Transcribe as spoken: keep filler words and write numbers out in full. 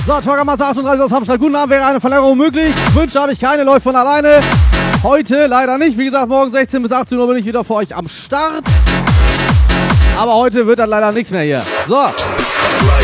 So, Torgermaster achtunddreißig aus Hamstadt. Guten Abend, wäre eine Verlängerung möglich. Wünsche habe ich keine, läuft von alleine. Heute leider nicht. Wie gesagt, morgen sechzehn bis achtzehn Uhr bin ich wieder für euch am Start. Aber heute wird dann leider nichts mehr hier. So.